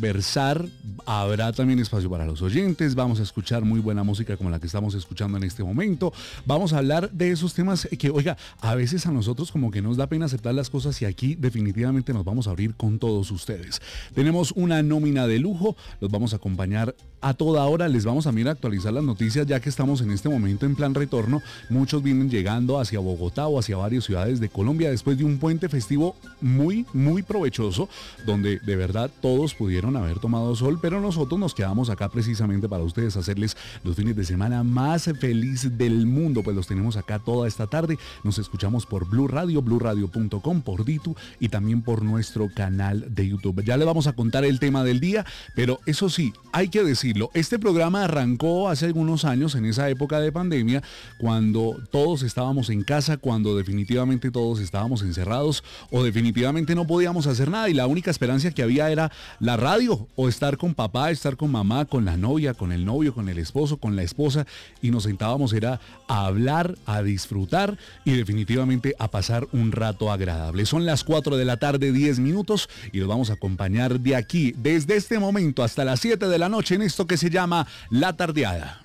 conversar, habrá también espacio para los oyentes, vamos a escuchar muy buena música como la que estamos escuchando en este momento, vamos a hablar de esos temas que, oiga, a veces a nosotros como que nos da pena aceptar las cosas y aquí definitivamente nos vamos a abrir con todos ustedes. Tenemos una nómina de lujo, los vamos a acompañar a toda hora, les vamos a mirar a actualizar las noticias ya que estamos en este momento en plan retorno, muchos vienen llegando hacia Bogotá o hacia varias ciudades de Colombia después de un puente festivo muy provechoso, donde de verdad todos pudieron haber tomado sol, pero nosotros nos quedamos acá precisamente para ustedes, hacerles los fines de semana más feliz del mundo, pues los tenemos acá toda esta tarde, nos escuchamos por Blue Radio, bluradio.com, por Ditu y también por nuestro canal de YouTube. Ya le vamos a contar el tema del día, pero eso sí, hay que decirlo, este programa arrancó hace algunos años, en esa época de pandemia, cuando todos estábamos en casa, cuando definitivamente todos estábamos encerrados o definitivamente no podíamos hacer nada y la única esperanza que había era la radio o estar con papá, estar con mamá, con la novia, con el novio, con el esposo, con la esposa y nos sentábamos era a hablar, a disfrutar y definitivamente a pasar un rato agradable. Son las 4 de la tarde, 10 minutos y los vamos a acompañar de aquí, desde este momento hasta las 7 de la noche en esto que se llama La Tardeada.